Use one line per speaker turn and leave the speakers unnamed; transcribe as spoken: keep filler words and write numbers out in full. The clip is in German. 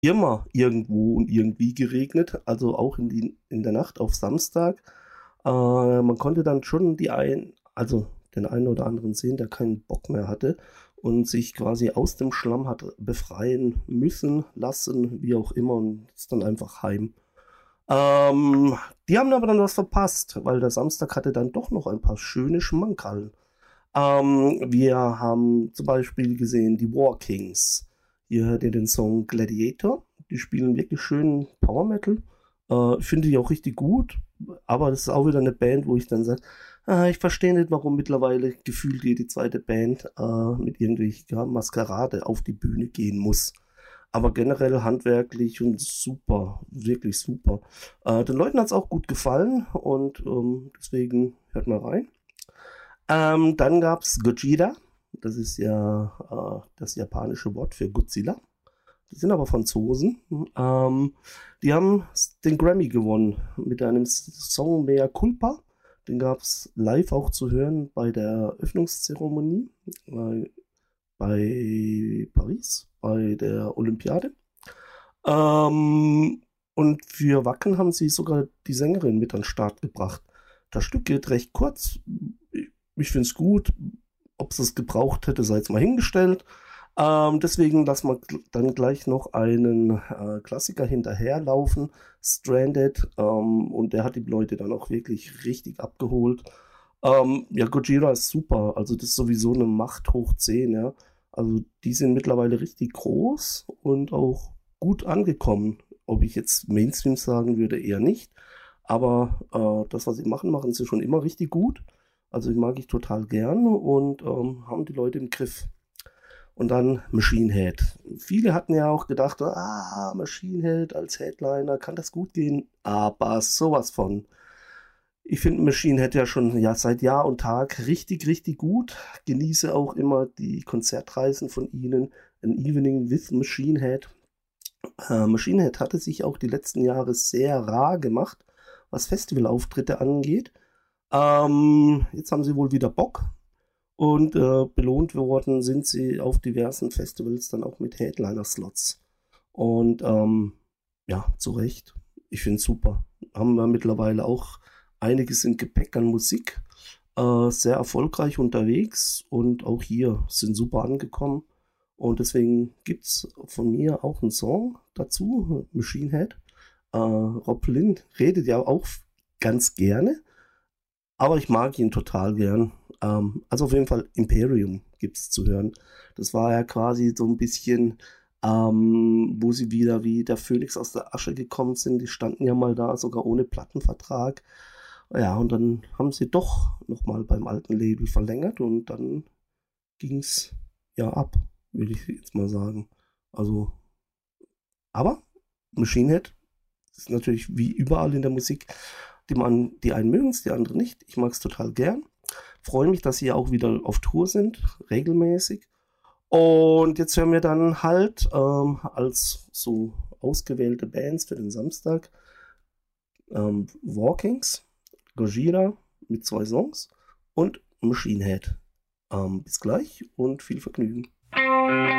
immer irgendwo und irgendwie geregnet, also auch in, die, in der Nacht auf Samstag. Äh, man konnte dann schon die ein, also den einen oder anderen sehen, der keinen Bock mehr hatte und sich quasi aus dem Schlamm hat befreien müssen, lassen, wie auch immer, und ist dann einfach heim. Ähm, die haben aber dann was verpasst, weil der Samstag hatte dann doch noch ein paar schöne Schmankerl. Ähm, wir haben zum Beispiel gesehen die War Kings. Hier hört ihr den Song Gladiator. Die spielen wirklich schön Power Metal. Äh, finde ich auch richtig gut. Aber das ist auch wieder eine Band, wo ich dann sage, ah, ich verstehe nicht, warum mittlerweile gefühlt jede zweite Band äh, mit irgendwelcher Maskerade auf die Bühne gehen muss. Aber generell handwerklich und super, wirklich super. Äh, den Leuten hat es auch gut gefallen und ähm, deswegen hört mal rein. Ähm, dann gab es Gojira. Das ist ja äh, das japanische Wort für Godzilla. Die sind aber Franzosen. Ähm, die haben den Grammy gewonnen mit einem Song Mea Culpa. Den gab es live auch zu hören bei der Eröffnungszeremonie äh, bei Paris, bei der Olympiade. Ähm, und für Wacken haben sie sogar die Sängerin mit an den Start gebracht. Das Stück geht recht kurz. Ich finde es gut. Ob es es gebraucht hätte, sei jetzt mal hingestellt. Ähm, deswegen lassen wir dann gleich noch einen äh, Klassiker hinterherlaufen, Stranded. Ähm, und der hat die Leute dann auch wirklich richtig abgeholt. Ähm, ja, Gojira ist super. Also das ist sowieso eine Macht hoch zehn, ja. Also die sind mittlerweile richtig groß und auch gut angekommen. Ob ich jetzt Mainstream sagen würde, eher nicht. Aber äh, das, was sie machen, machen sie schon immer richtig gut. Also die mag ich total gern und ähm, haben die Leute im Griff. Und dann Machine Head. Viele hatten ja auch gedacht, ah, Machine Head als Headliner, kann das gut gehen? Aber sowas von. Ich finde Machine Head ja schon ja, seit Jahr und Tag richtig, richtig gut. Genieße auch immer die Konzertreisen von ihnen. An Evening with Machine Head. Äh, Machine Head hatte sich auch die letzten Jahre sehr rar gemacht, was Festivalauftritte angeht. Ähm, jetzt haben sie wohl wieder Bock und äh, belohnt worden sind sie auf diversen Festivals dann auch mit Headliner-Slots. Und ähm, ja, zu Recht. Ich finde es super. Haben wir mittlerweile auch einiges im Gepäck an Musik. Äh, sehr erfolgreich unterwegs und auch hier sind super angekommen. Und deswegen gibt es von mir auch einen Song dazu, Machine Head. Äh, Rob Lind redet ja auch ganz gerne. Aber ich mag ihn total gern. Ähm, also auf jeden Fall Imperium gibt es zu hören. Das war ja quasi so ein bisschen, ähm, wo sie wieder wie der Phönix aus der Asche gekommen sind. Die standen ja mal da, sogar ohne Plattenvertrag. Ja, und dann haben sie doch nochmal beim alten Label verlängert und dann ging es ja ab, würde ich jetzt mal sagen. Also, aber Machine Head ist natürlich wie überall in der Musik. Die, man, die einen mögen es, die anderen nicht. Ich mag es total gern. Freue mich, dass sie auch wieder auf Tour sind, regelmäßig. Und jetzt hören wir dann halt ähm, als so ausgewählte Bands für den Samstag ähm, Walkings, Gojira mit zwei Songs und Machine Head. Ähm, bis gleich und viel Vergnügen.